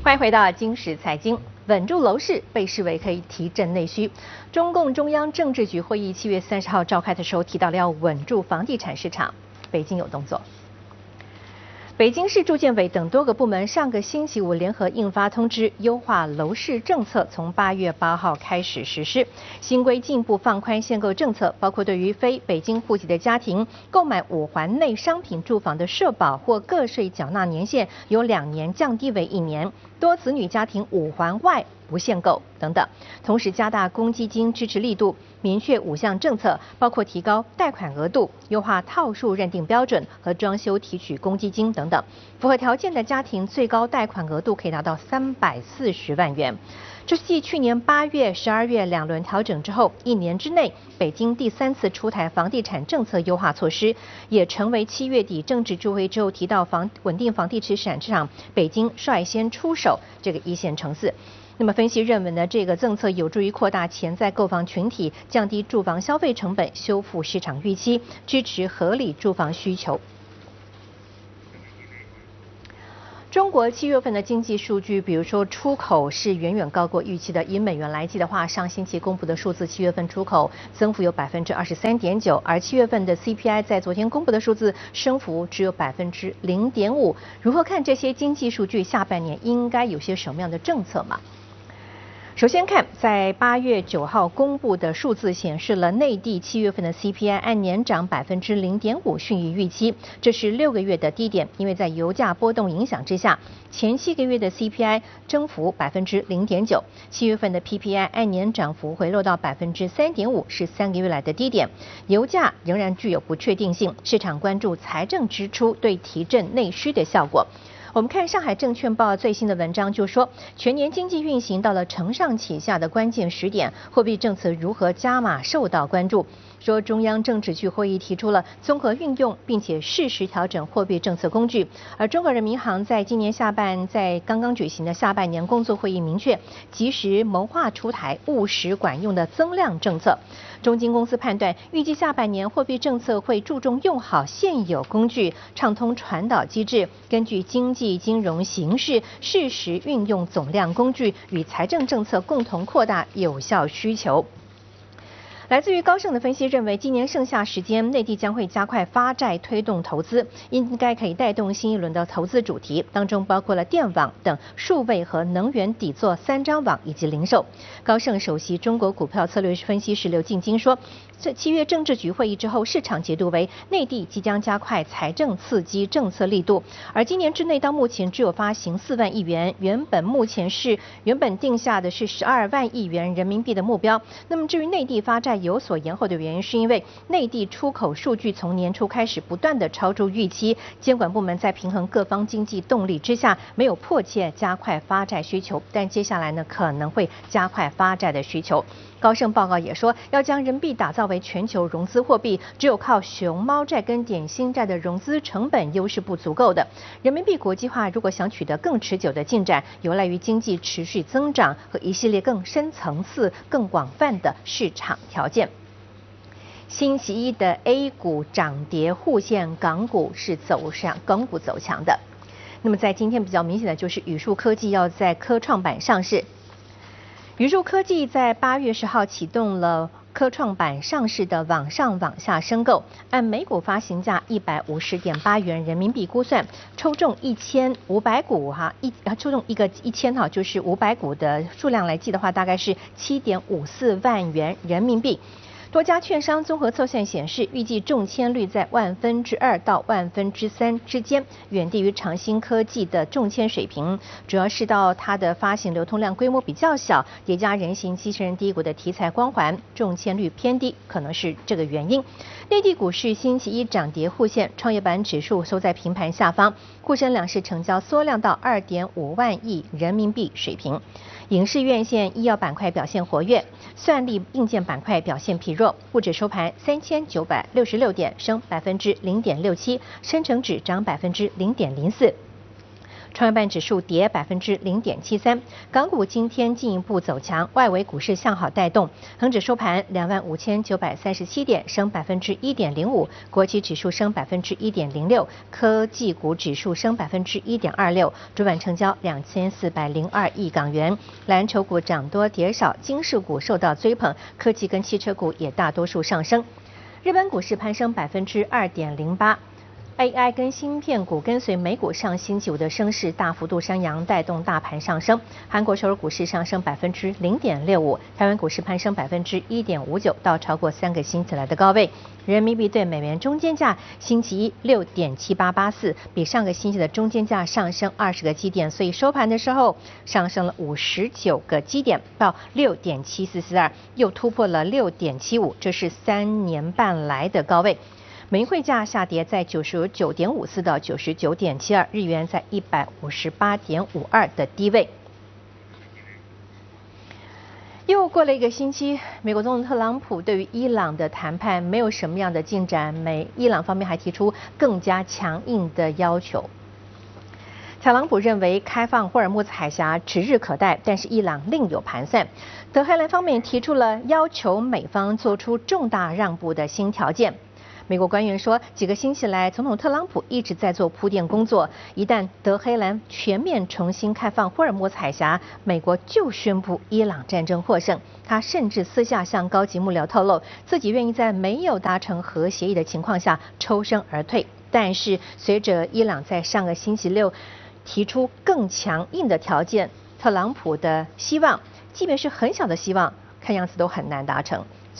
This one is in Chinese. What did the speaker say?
欢迎回到今时财经。稳住楼市被视为可以提振内需。中共中央政治局会议7月30号召开的时候提到了要稳住房地产市场，北京有动作。北京市住建委等多个部门上个星期五联合印发通知，优化楼市政策，从8月8号开始实施。新规进一步放宽限购政策，包括对于非北京户籍的家庭购买5环内商品住房的社保或个税缴纳年限由2年降低为1年，多子女家庭5环外不限购等等。同时加大公积金支持力度，明确5项政策，包括提高贷款额度、优化套数认定标准和装修提取公积金等等。符合条件的家庭最高贷款额度可以达到340万元。这是继去年8月、12月2轮调整之后，1年之内北京第3次出台房地产政策优化措施，也成为7月底政治助会之后提到稳定房地产市场，北京率先出手这个一线城市。那么分析认为呢，这个政策有助于扩大潜在购房群体，降低住房消费成本，修复市场预期，支持合理住房需求。中国7月份的经济数据，比如说出口是远远高过预期的。以美元来计的话，上星期公布的数字，7月份出口增幅有23.9%，而7月份的 CPI 在昨天公布的数字升幅只有0.5%。如何看这些经济数据？下半年应该有些什么样的政策吗？首先看，在8月9号公布的数字显示了内地7月份的 CPI 按年涨0.5%，逊于预期，这是6个月的低点。因为在油价波动影响之下，前7个月的 CPI 增幅0.9%，7月份的 PPI 按年涨幅回落到3.5%，是3个月来的低点。油价仍然具有不确定性，市场关注财政支出对提振内需的效果。我们看上海证券报最新的文章就说，全年经济运行到了承上启下的关键时点，货币政策如何加码受到关注。说中央政治局会议提出了综合运用并且适时调整货币政策工具，而中国人民银行在今年下半在刚刚举行的下半年工作会议明确，及时谋划出台务实管用的增量政策。中金公司判断，预计下半年货币政策会注重用好现有工具，畅通传导机制，根据经济金融形势适时运用总量工具，与财政政策共同扩大有效需求。来自于高盛的分析认为，今年剩下时间，内地将会加快发债推动投资，应该可以带动新一轮的投资主题，当中包括了电网等数位和能源底座3张网以及零售。高盛首席中国股票策略分析师刘进金说，这7月政治局会议之后，市场解读为内地即将加快财政刺激政策力度，而今年之内到目前只有发行4万亿元，原本定下的是12万亿元人民币的目标。那么至于内地发债有所延后的原因，是因为内地出口数据从年初开始不断的超出预期，监管部门在平衡各方经济动力之下，没有迫切加快发债需求，但接下来呢可能会加快发债的需求。高盛报告也说，要将人民币打造为全球融资货币，只有靠熊猫债跟点心债的融资成本优势不足够的。人民币国际化如果想取得更持久的进展，有赖于经济持续增长和一系列更深层次、更广泛的市场条件。星期一的 A 股涨跌互现，港股走强的。那么在今天比较明显的就是宇树科技要在科创板上市。宇树科技在8月10号启动了科创板上市的网上网下申购，按每股发行价150.8元人民币估算，抽中1500股抽中一个1000就是500股的数量来计的话，大概是7.54万元人民币。多家券商综合测算显示，预计中签率在2%到3%之间，远低于长兴科技的中签水平。主要是到它的发行流通量规模比较小，叠加人形机器人低谷的题材光环，中签率偏低，可能是这个原因。内地股市星期一涨跌互现，创业板指数收在平盘下方，沪深两市成交缩量到2.5万亿人民币水平。影视院线、医药板块表现活跃，算力硬件板块表现疲弱。沪指收盘3966点，升0.67%，深成指涨0.04%。 创业板指数跌0.73%。港股今天进一步走强，外围股市向好带动，恒指收盘25937点，升1.05%；国际指数升1.06%，科技股指数升1.26%。主板成交2402亿港元。蓝筹股涨多跌少，金饰股受到追捧，科技跟汽车股也大多数上升。日本股市攀升2.08%。AI 跟芯片股跟随美股上星期五的升势大幅度上扬，带动大盘上升。韩国首尔股市上升0.65%，台湾股市攀升1.59%，到超过3个星期来的高位。人民币对美元中间价星期一6.7884，比上个星期的中间价上升20个基点，所以收盘的时候上升了59个基点，到6.7442，又突破了6.75，这是3年半来的高位。美元汇价下跌，在99.54到99.72，日元在158.52的低位。又过了一个星期，美国总统特朗普对于伊朗的谈判没有什么样的进展，伊朗方面还提出更加强硬的要求。特朗普认为开放霍尔木兹海峡指日可待，但是伊朗另有盘算。德黑兰方面提出了要求美方做出重大让步的新条件。美国官员说，几个星期来，总统特朗普一直在做铺垫工作。一旦德黑兰全面重新开放霍尔木兹海峡，美国就宣布伊朗战争获胜。他甚至私下向高级幕僚透露，自己愿意在没有达成核协议的情况下抽身而退。但是，随着伊朗在上个星期六提出更强硬的条件，特朗普的希望，即便是很小的希望，看样子都很难达成。